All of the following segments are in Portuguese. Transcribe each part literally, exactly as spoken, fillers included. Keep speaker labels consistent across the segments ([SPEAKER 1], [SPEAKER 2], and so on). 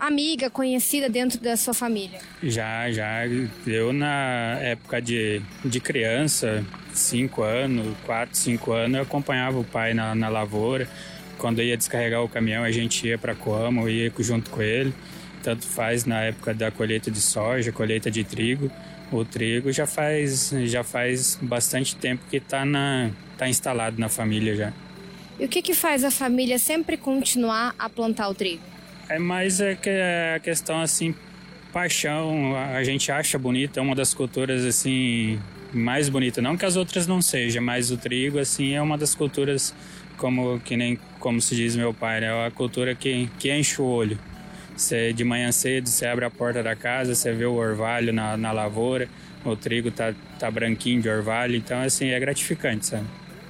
[SPEAKER 1] amiga, conhecida dentro da sua família?
[SPEAKER 2] Já, já. Eu, na época de, de criança, cinco anos, quatro, cinco anos, eu acompanhava o pai na, na lavoura. Quando eu ia descarregar o caminhão, a gente ia para Coamo, ia junto com ele. Tanto faz na época da colheita de soja, colheita de trigo. O trigo já faz, já faz bastante tempo que está tá instalado na família já.
[SPEAKER 1] E o que que faz a família sempre continuar a plantar o trigo?
[SPEAKER 2] É mais é que a questão assim, paixão. A gente acha bonita, é uma das culturas assim mais bonitas. Não que as outras não sejam, mas o trigo assim é uma das culturas, como que nem como se diz meu pai, né? É a cultura que que enche o olho. Você, de manhã cedo, você abre a porta da casa, você vê o orvalho na, na lavoura, o trigo tá, tá branquinho de orvalho, então assim, é gratificante, sabe?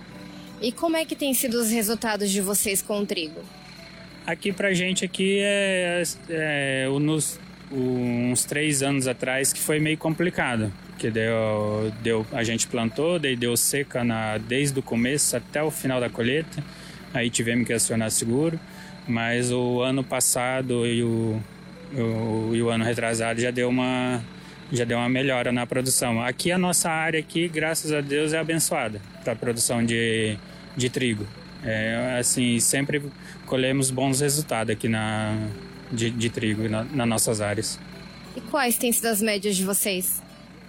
[SPEAKER 1] E como é que tem sido os resultados de vocês com o trigo?
[SPEAKER 2] Aqui pra gente aqui é, é nos, uns três anos atrás que foi meio complicado, que deu, deu, a gente plantou, daí deu seca na, desde o começo até o final da colheita, aí tivemos que acionar seguro. Mas o ano passado e o, o, e o ano retrasado já deu, uma, já deu uma melhora na produção. Aqui a nossa área, aqui, graças a Deus, é abençoada para a produção de, de trigo. É, assim, sempre colhemos bons resultados aqui na, de, de trigo na, nas nossas áreas.
[SPEAKER 1] E quais têm sido as médias de vocês?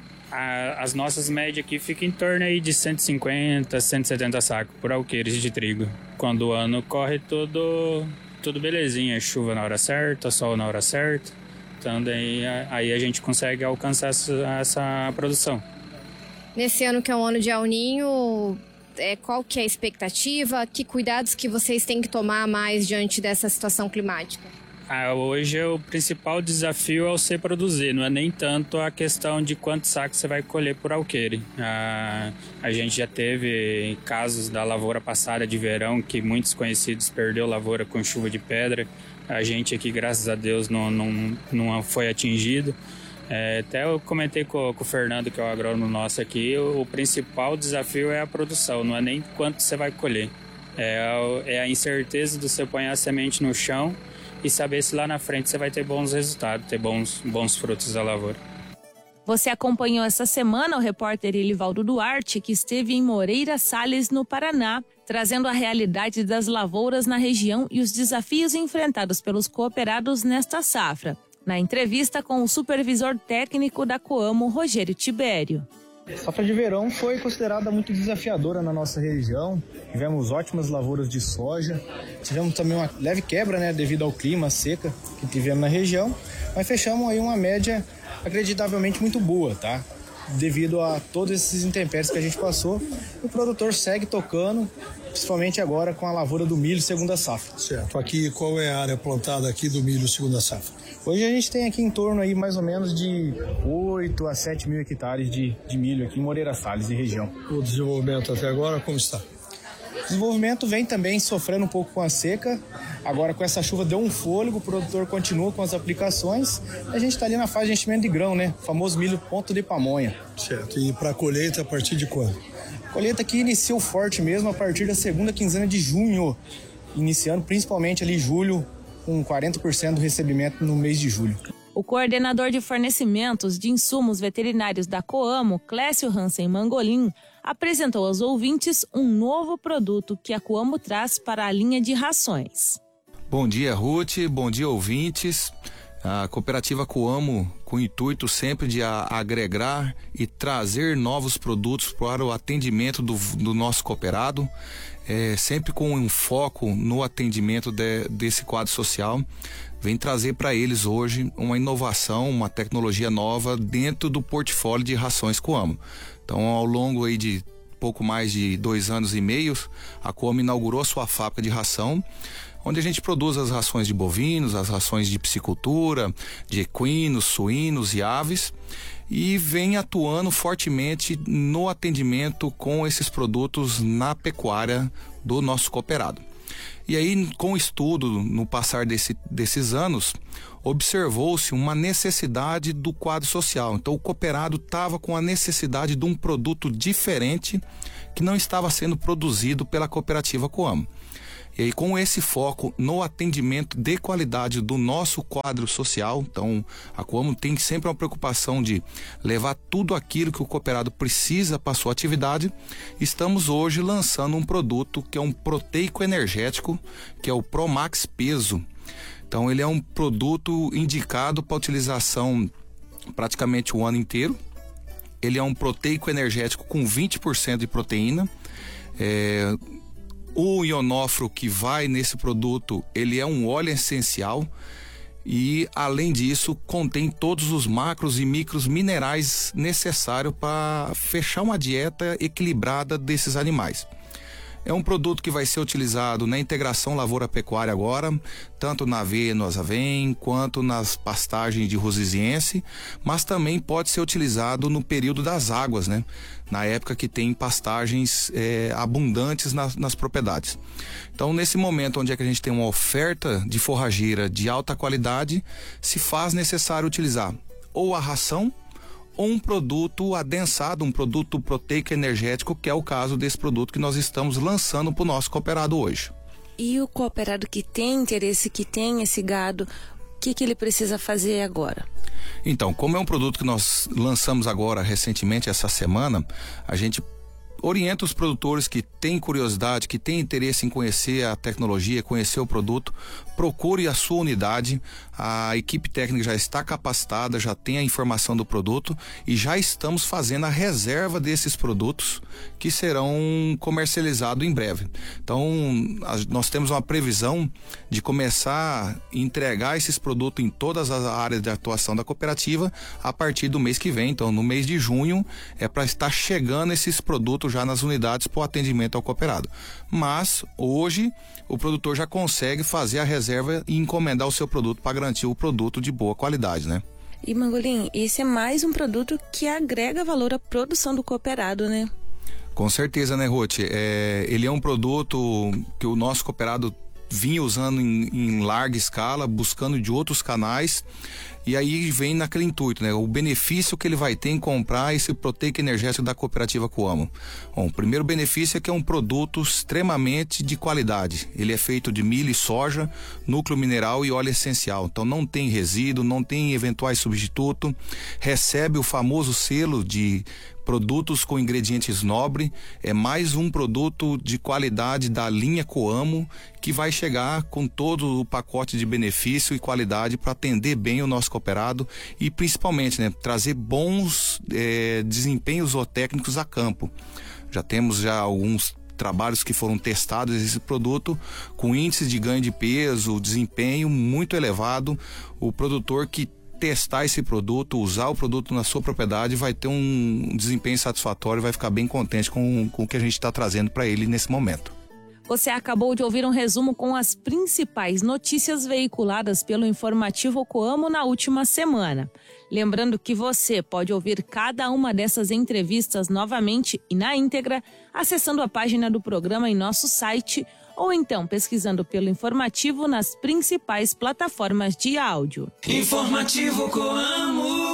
[SPEAKER 2] A, as nossas médias aqui ficam em torno aí de cento e cinquenta, cento e setenta sacos por alqueires de trigo. Quando o ano corre tudo, tudo belezinha, chuva na hora certa, sol na hora certa. Então daí aí a gente consegue alcançar essa, essa produção.
[SPEAKER 1] Nesse ano que é um ano de El Niño, é, qual que é a expectativa? Que cuidados que vocês têm que tomar mais diante dessa situação climática?
[SPEAKER 2] Ah, hoje o principal desafio é você produzir, não é nem tanto a questão de quantos sacos você vai colher por alqueire. Ah, a gente já teve casos da lavoura passada de verão que muitos conhecidos perdeu lavoura com chuva de pedra. A gente aqui, graças a Deus, não, não, não foi atingido. É, até eu comentei com, com o Fernando, que é o agrônomo nosso aqui, o, o principal desafio é a produção, não é nem quanto você vai colher. É, é a incerteza de você pôr a semente no chão e saber se lá na frente você vai ter bons resultados, ter bons, bons frutos da lavoura.
[SPEAKER 3] Você acompanhou essa semana o repórter Elivaldo Duarte, que esteve em Moreira Salles, no Paraná, trazendo a realidade das lavouras na região e os desafios enfrentados pelos cooperados nesta safra. Na entrevista com o supervisor técnico da Coamo, Rogério Tibério.
[SPEAKER 4] A safra de verão foi considerada muito desafiadora na nossa região. Tivemos ótimas lavouras de soja, tivemos também uma leve quebra, né, devido ao clima, a seca que tivemos na região, mas fechamos aí uma média acreditavelmente muito boa, tá? Devido a todos esses intempéries que a gente passou, o produtor segue tocando, principalmente agora com a lavoura do milho segunda safra.
[SPEAKER 5] Certo. Aqui, qual é a área plantada aqui do milho segunda safra?
[SPEAKER 4] Hoje a gente tem aqui em torno aí mais ou menos de oito a sete mil hectares de, de milho aqui em Moreira Salles e região.
[SPEAKER 5] O desenvolvimento até agora, como está?
[SPEAKER 4] O desenvolvimento vem também sofrendo um pouco com a seca. Agora com essa chuva deu um fôlego, o produtor continua com as aplicações. A gente está ali na fase de enchimento de grão, né? O famoso milho ponto de pamonha.
[SPEAKER 5] Certo. E para a colheita a partir de quando?
[SPEAKER 4] A colheita aqui iniciou forte mesmo a partir da segunda quinzena de junho, iniciando principalmente ali julho, com quarenta por cento do recebimento no mês de julho.
[SPEAKER 3] O coordenador de fornecimentos de insumos veterinários da Coamo, Clécio Hansen Mangolin, apresentou aos ouvintes um novo produto que a Coamo traz para a linha de rações.
[SPEAKER 6] Bom dia, Ruth, bom dia, ouvintes. A cooperativa Coamo, com o intuito sempre de a, agregar e trazer novos produtos para o atendimento do, do nosso cooperado, é, sempre com um foco no atendimento de, desse quadro social, vem trazer para eles hoje uma inovação, uma tecnologia nova dentro do portfólio de rações Coamo. Então, ao longo aí de pouco mais de dois anos e meio, a Coamo inaugurou sua fábrica de ração, onde a gente produz as rações de bovinos, as rações de piscicultura, de equinos, suínos e aves, e vem atuando fortemente no atendimento com esses produtos na pecuária do nosso cooperado. E aí, com o estudo, no passar desse, desses anos, observou-se uma necessidade do quadro social. Então, o cooperado estava com a necessidade de um produto diferente que não estava sendo produzido pela cooperativa Coamo. E aí, com esse foco no atendimento de qualidade do nosso quadro social, então a Coamo tem sempre uma preocupação de levar tudo aquilo que o cooperado precisa para a sua atividade. Estamos hoje lançando um produto que é um proteico energético, que é o Promax Peso. Então ele é um produto indicado para utilização praticamente o ano inteiro. Ele é um proteico energético com vinte por cento de proteína. É, o ionóforo que vai nesse produto, ele é um óleo essencial e, além disso, contém todos os macros e micros minerais necessários para fechar uma dieta equilibrada desses animais. É um produto que vai ser utilizado na integração lavoura-pecuária agora, tanto na aveia no azavém, quanto nas pastagens de rosiziense, mas também pode ser utilizado no período das águas, né? Na época que tem pastagens é, abundantes nas, nas propriedades. Então, nesse momento onde é que a gente tem uma oferta de forrageira de alta qualidade, se faz necessário utilizar ou a ração, ou um produto adensado, um produto proteico energético, que é o caso desse produto que nós estamos lançando para o nosso cooperado hoje.
[SPEAKER 3] E o cooperado que tem interesse, que tem esse gado, o que, que ele precisa fazer agora?
[SPEAKER 6] Então, como é um produto que nós lançamos agora recentemente, essa semana, a gente orienta os produtores que têm curiosidade, que têm interesse em conhecer a tecnologia, conhecer o produto, procure a sua unidade. A equipe técnica já está capacitada, já tem a informação do produto e já estamos fazendo a reserva desses produtos que serão comercializados em breve. Então, nós temos uma previsão de começar a entregar esses produtos em todas as áreas de atuação da cooperativa a partir do mês que vem. Então, no mês de junho é para estar chegando esses produtos já nas unidades para o atendimento ao cooperado. Mas hoje o produtor já consegue fazer a reserva e encomendar o seu produto para garantir o produto de boa qualidade, né?
[SPEAKER 3] E Mangolim, esse é mais um produto que agrega valor à produção do cooperado, né?
[SPEAKER 6] Com certeza, né, Ruth? É, ele é um produto que o nosso cooperado vinha usando em, em larga escala, buscando de outros canais, e aí vem naquele intuito, né? O benefício que ele vai ter em comprar esse proteico energético da cooperativa Coamo. Bom, o primeiro benefício é que é um produto extremamente de qualidade. Ele é feito de milho e soja, núcleo mineral e óleo essencial. Então não tem resíduo, não tem eventuais substitutos, recebe o famoso selo de produtos com ingredientes nobre. É mais um produto de qualidade da linha Coamo que vai chegar com todo o pacote de benefício e qualidade para atender bem o nosso cooperado e principalmente, né, trazer bons eh, desempenhos zootécnicos a campo. Já temos já alguns trabalhos que foram testados esse produto com índices de ganho de peso, desempenho muito elevado. O produtor que testar esse produto, usar o produto na sua propriedade, vai ter um desempenho satisfatório e vai ficar bem contente com, com o que a gente está trazendo para ele nesse momento.
[SPEAKER 3] Você acabou de ouvir um resumo com as principais notícias veiculadas pelo Informativo Coamo na última semana. Lembrando que você pode ouvir cada uma dessas entrevistas novamente e na íntegra, acessando a página do programa em nosso site ou então pesquisando pelo Informativo nas principais plataformas de áudio.
[SPEAKER 7] Informativo Coamo.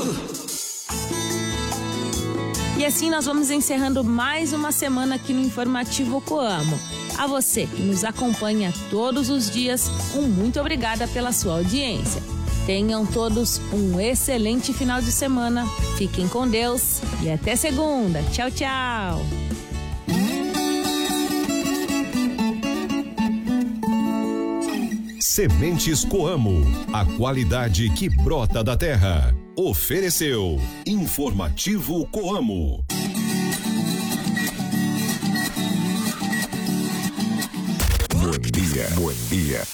[SPEAKER 3] E assim nós vamos encerrando mais uma semana aqui no Informativo Coamo. A você que nos acompanha todos os dias, um muito obrigada pela sua audiência. Tenham todos um excelente final de semana. Fiquem com Deus e até segunda. Tchau, tchau.
[SPEAKER 8] Sementes Coamo, a qualidade que brota da terra. Ofereceu Informativo Coamo. Bom dia, bom dia.